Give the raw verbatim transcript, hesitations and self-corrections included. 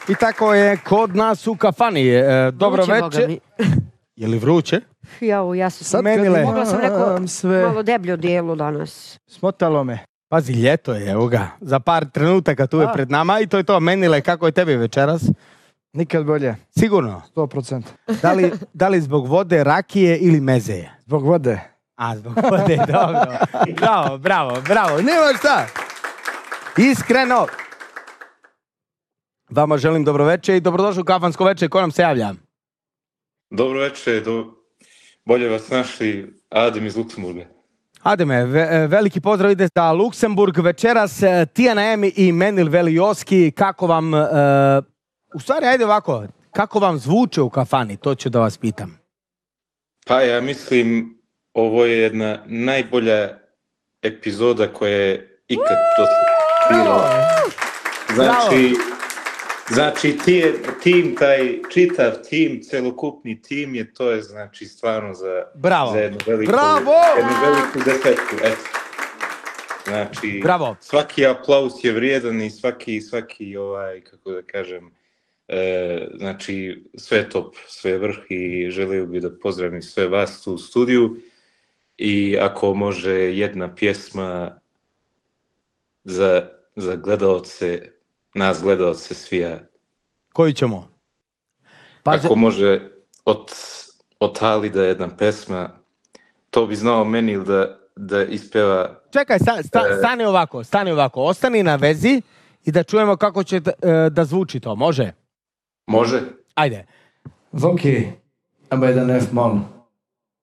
I tako je kod nas u kafani. E, dobro večer. Je li vruće? Jao, ja sam sad menile. Mogla sam neko sve... malo deblje odijelo danas. Smotalo me. Pazi, ljeto je, evo ga. Za par trenutaka tu je pred nama i to je to. Menile, kako je tebi večeras? Nikad bolje. Sigurno? sto procenti. Da li, da li zbog vode, rakije ili mezeje? Zbog vode. A, zbog vode, dobro. Bravo, bravo, bravo. Nema šta. Iskreno. Vama želim dobro večer i dobrodošli u kafansko večer. Ko nam se javlja? Dobro večer. Do... Bolje vas našli. Adem iz Luksemburga. Ademe, ve, veliki pozdrav ide za Luksemburg. Večeras Tijana M i Menil Velioski. Kako vam... Uh, u stvari, ajde ovako. Kako vam zvuče u kafani? To ću da vas pitam. Pa ja mislim, ovo je jedna najbolja epizoda koja je ikad bilo. Znači, znači tim, taj čitav tim, celokupni tim je, to je znači stvarno za, Bravo. za jednu veliku, Bravo. jednu veliku desetku. Eto. Znači, Bravo. Svaki aplauz je vrijedan i svaki, svaki ovaj, kako da kažem, E, znači sve top, sve vrh i želio bih da pozdravim sve vas tu u studiju i ako može jedna pjesma za, za gledalce, nas gledalce svija. Koju ćemo? Paže... Ako može od, od Halida jedna pesma, to bi znao meni da, da ispeva... Čekaj, sta, sta, stani ovako, stani ovako, ostani na vezi i da čujemo kako će da, da zvuči to, može? Može. Ajde. Vonki, aber dann F-Moll.